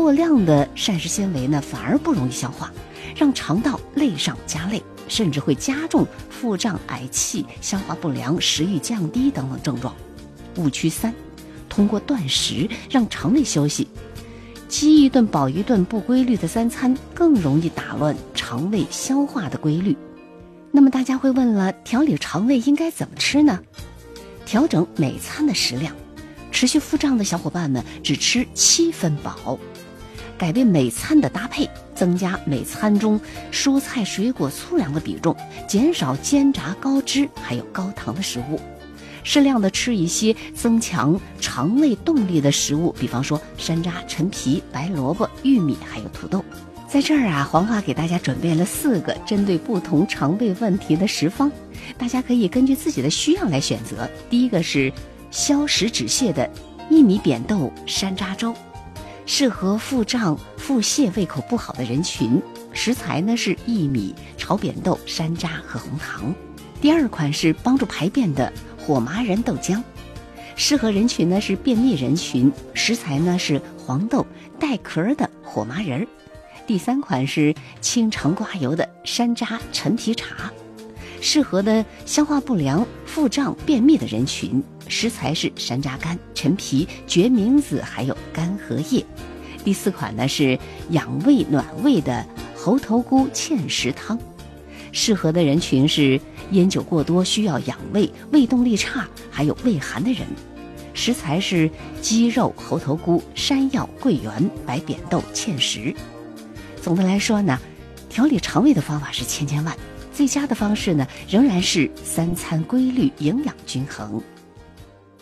过量的膳食纤维呢，反而不容易消化，让肠道累上加累，甚至会加重腹胀、嗳气、消化不良、食欲降低等等症状。误区3，通过断食让肠胃休息。饥一顿饱一顿不规律的3餐，更容易打乱肠胃消化的规律。那么大家会问了，调理肠胃应该怎么吃呢？调整每餐的食量，持续腹胀的小伙伴们只吃7分饱，改变每餐的搭配，增加每餐中蔬菜水果粗粮的比重，减少煎炸高脂还有高糖的食物，适量的吃一些增强肠胃动力的食物，比方说山楂、陈皮、白萝卜、玉米还有土豆。在这儿啊，黄花给大家准备了4个针对不同肠胃问题的食方，大家可以根据自己的需要来选择。第一个是消食止泻的薏米扁豆山楂粥，适合腹胀、腹泻、胃口不好的人群。食材呢是薏米、炒扁豆、山楂和红糖。第二款是帮助排便的火麻仁豆浆，适合人群呢是便秘人群，食材呢是黄豆、带壳的火麻仁。第3款是清肠刮油的山楂陈皮茶，适合的消化不良、腹胀、便秘的人群，食材是山楂干、陈皮、决明子还有干荷叶。第4款呢是养胃暖胃的猴头菇芡实汤，适合的人群是烟酒过多需要养胃、胃动力差还有胃寒的人，食材是鸡肉、猴头菇、山药、桂圆、白扁豆、芡实。总的来说呢，调理肠胃的方法是千千万，最佳的方式呢仍然是3餐规律、营养均衡。